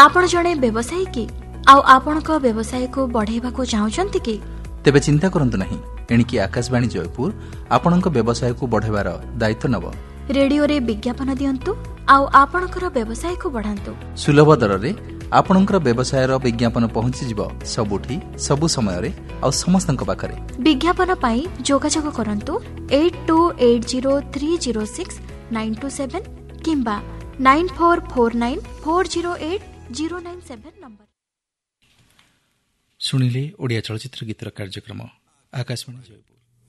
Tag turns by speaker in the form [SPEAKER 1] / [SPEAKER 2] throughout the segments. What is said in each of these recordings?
[SPEAKER 1] आपण जणे व्यवसायी कि आपणक व्यवसाय को बढ़ाइबा को चाहुचंती कि
[SPEAKER 2] तेबे चिंता करंतु नहीं। एणिकी आकाशवाणी जयपुर आपणक व्यवसाय को बढ़ाइबार दायित्व नब।
[SPEAKER 1] रेडियो रे विज्ञापन दियंतु आपणकर व्यवसाय को बढ़ांतु।
[SPEAKER 2] सुलभ दर रे आपणकर व्यवसाय रो विज्ञापन पहुंची जिवो सबुठी सबु समय रे आ समस्तक पाखरे।
[SPEAKER 1] विज्ञापन पाई जोगाजोग करंतु 8280306927 किंबा 9449408097 नंबर।
[SPEAKER 2] सुनिले ओडिया चलचित्र गीतर कार्यक्रम आकाशवाणी जयपुर।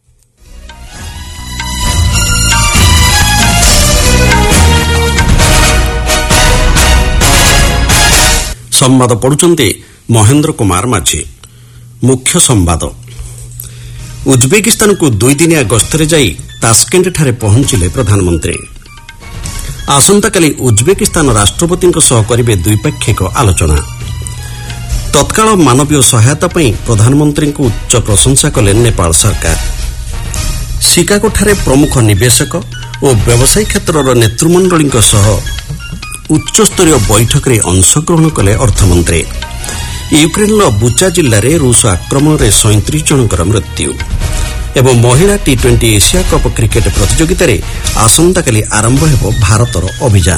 [SPEAKER 3] संवाद पढ़ुचंते महेंद्र कुमार माझी। मुख्य संवाद। उज्बेकिस्तान को 2 दिनिया गस्तरे जाई तास्केंट ठारे पहुंचिले प्रधानमंत्री। आसंताकाली उज्बेकिस्तान राष्ट्रपति करिबे द्विपाक्षिक आलोचना। तत्काल मानवीय सहायता पई प्रधानमंत्री को उच्च प्रशंसा कले नेपाल सरकार। शिकागो ठारे प्रमुख निवेशक और व्यवसायी क्षेत्रर नेतृमंडली सह उच्चस्तरीय बैठक में अंशग्रहण कले अर्थमंत्री। यूक्रेन बुचा जिले में रूस आक्रमण में 37 जनकर मृत्यु। एवं महिला T20 एशिया कप क्रिकेट प्रतियोगिता रे आसंताकाली आरंभ हेबो भारतर अभियान।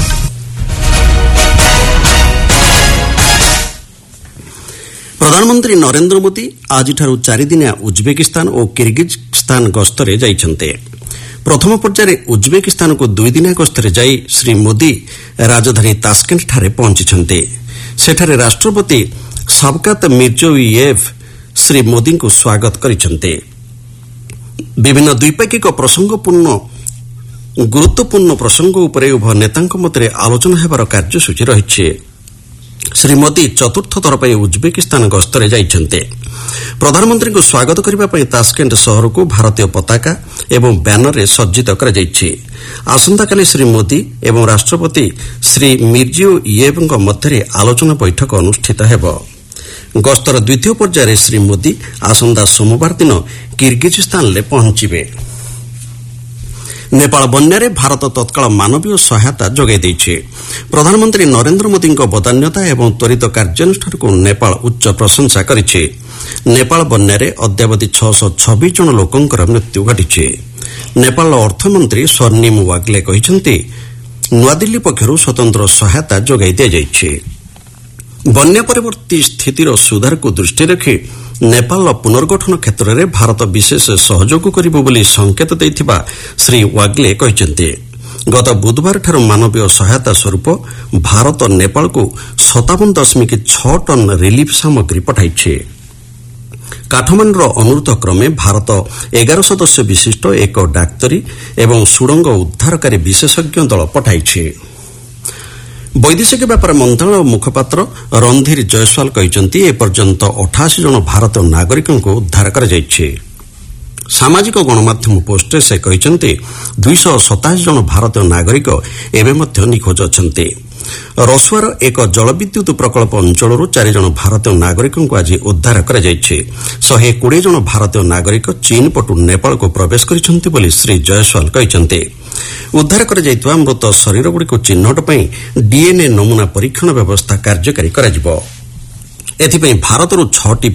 [SPEAKER 3] प्रधानमंत्री नरेंद्र मोदी आज 4 दिनिया उज्बेकिस्तान और किर्गिजस्तान गस्तरे जाइछन्ते। प्रथम पर्यायर उज्बेकिस्तान को 2 दिनिया गस्तरे जाई श्री मोदी राजधानी तास्केंट ठारे पहुंचिछन्ते। सेठारे राष्ट्रपति शवकत मिर्जियोयेव श्री मोदी को स्वागत करिछन्ते। विभिन्न द्विपाक्षिक गुरुत्वपूर्ण प्रसंग उपरे उभय नेतांक मध्य आलोचना हेबार कार्यसूची रहिछि। श्री मोदी चतुर्थ थर पर उज्बेकिस्तान गस्तरे जाइछन्ते। प्रधानमंत्री को स्वागत करने पर तास्केंट शहर को भारतीय पताका एवं बैनर रे सज्जित करा जाइछि। आसंताकाली श्री मोदी एवं राष्ट्रपति श्री मिर्जियोयेव मध्य आलोचना बैठक अनुष्ठित हेब। गस्तर द्वितीय पर्यायर श्री मोदी आसंता सोमवार दिन किर्गिजस्तान ले पहुंचिबे। नेपाल बन्यारे भारत तत्काल मानवीय सहायता जोगाई देइछि। प्रधानमंत्री नरेंद्र मोदी बदान्यता एवं त्वरित कार्यानुष्ठान को नेपाल उच्च प्रशंसा करिछि। नेपाल बन्यारे अद्यावधि 626 जन लोकंकर मृत्यु घटिछि। नेपाल अर्थमंत्री स्वर्णिम वाग्ले कहिसंति नुआदिल्ली पक्षरु स्वतंत्र सहायता जोगाई दिया जाइछि। बन्या परवर्ती स्थितिर सुधार को दृष्टि रखि नेपाल पुनर्गठन क्षेत्र में भारत विशेष सहयोग करिबो बोली संकेत दैथिबा श्री वाग्ले कहिसंति। गत बुधवार ठार मानवीय सहायता स्वरूप भारत नेपाल को 57.6 टन रिलीफ सामग्री पठाइछि। काठमांडूर अनुरोध क्रमे भारत 11 सदस्य विशिष्ट एक डाक्तरी एवं सुड़ंग उद्धारकारी विशेषज्ञ दल पठाइछि। वैदेशिक व्यापार मंत्रालय मुखपात्र रणधीर जयसवाल कहिसंति एपर्यंत 88 जन भारतीय नागरिकों को उद्धार करा जाइछि। सामाजिक गणमाध्यम पोस्टे से कहिसंति 227 जन भारतीय नागरिक एबे मध्य निखोज अछंति। रसुआर एक जलविद्युत प्रकल्प अंचलरू 4 जन भारतीय नागरिकों को आज उद्धार करा जाइछि। 120 जन भारतीय नागरिक चीन पटु नेपाल को प्रवेश करिसंति बोली श्री जयसवाल कहिसंति। उद्धार करा जाइतवा मृत शरीर गुड़िक चिन्हट पई डीएनए नमूना परीक्षण व्यवस्था कार्यकारी करा जिवो। एथिपई भारतरू 6